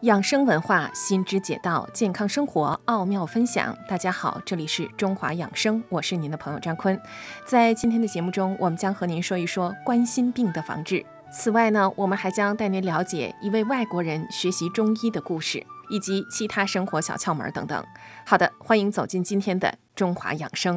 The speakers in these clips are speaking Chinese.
养生文化，新知解道，健康生活奥妙分享。大家好，这里是中华养生，我是您的朋友张坤。在今天的节目中，我们将和您说一说冠心病的防治。此外呢，我们还将带您了解一位外国人学习中医的故事，以及其他生活小窍门等等。好的，欢迎走进今天的中华养生。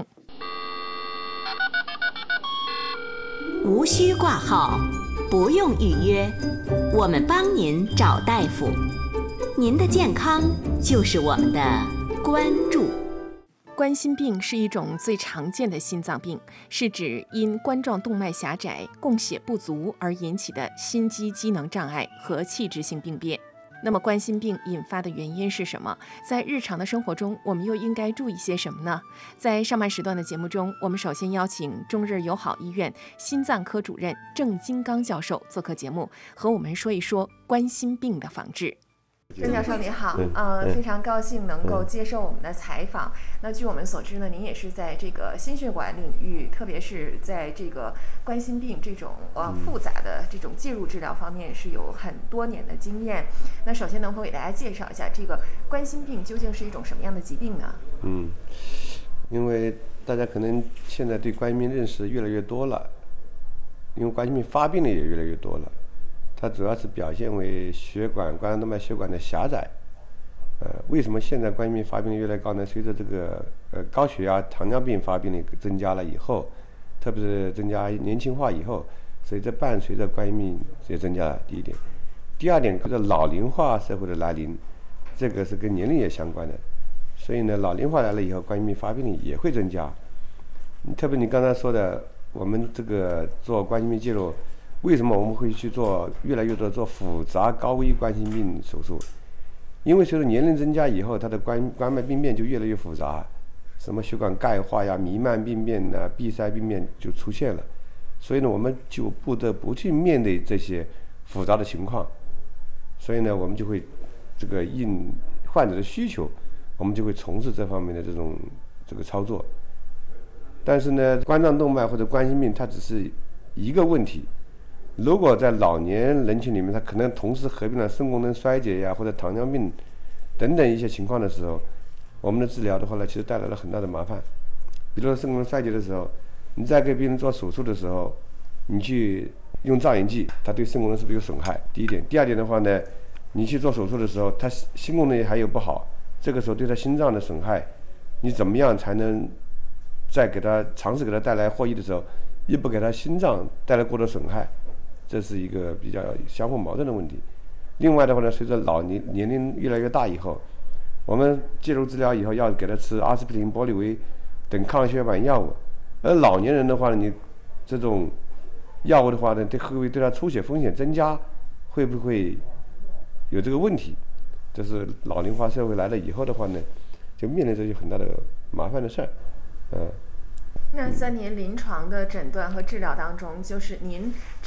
无需挂号，不用预约，我们帮您找大夫。您的健康就是我们的关注。 冠心病是一种最常见的心脏病，是指因冠状动脉狭窄、供血不足而引起的心肌机能障碍和器质性病变。那么冠心病引发的原因是什么？在日常的生活中，我们又应该注意些什么呢？在上半时段的节目中，我们首先邀请中日友好医院心脏科主任郑金刚教授做客节目，和我们说一说冠心病的防治。郑教授你好，非常高兴能够接受我们的采访。那据我们所知呢，您也是在这个心血管领域，特别是在这个冠心病这种复杂的这种介入治疗方面是有很多年的经验。那首先能否给大家介绍一下这个冠心病究竟是一种什么样的疾病呢？ 因为大家可能现在对冠心病认识越来越多了，因为冠心病发病的也越来越多了。它主要是表现为冠状动脉血管的狭窄。为什么现在冠心病发病率越来越高呢？随着这个高血压、糖尿病发病率增加了以后，特别是增加年轻化以后，所以这伴随着冠心病也增加了。第一点，第二点，就是老龄化社会的来临，这个是跟年龄也相关的。所以呢，老龄化来了以后，冠心病发病率也会增加。特别你刚才说的，我们这个做冠心病介入。为什么我们会去做越来越多做复杂高危冠心病手术？因为随着年龄增加以后，它的冠脉病变就越来越复杂，什么血管钙化呀、弥漫病变啊、闭塞病变就出现了。所以呢，我们就不得不去面对这些复杂的情况。所以呢，我们就会这个应患者的需求，我们就会从事这方面的这个操作。但是呢，冠状动脉或者冠心病它只是一个问题。如果在老年人群里面，他可能同时合并了肾功能衰竭呀，或者糖尿病等等一些情况的时候，我们的治疗的话呢，其实带来了很大的麻烦。比如说肾功能衰竭的时候，你在给病人做手术的时候，你去用造影剂，它对肾功能是不是有损害？第一点，第二点的话呢，你去做手术的时候，它心功能还有不好，这个时候对他心脏的损害，你怎么样才能在尝试给他带来获益的时候，又不给他心脏带来过多损害？这是一个比较相互矛盾的问题。另外的话呢，随着年龄越来越大以后，我们介入治疗以后要给他吃阿司匹林、玻利维等抗血管药物，而老年人的话呢，你这种药物的话呢，会不会对他出血风险增加？会不会有这个问题？这是老龄化社会来了以后的话呢，就面临着很大的麻烦的事儿。 那在您临床的诊断和治疗当中，就是您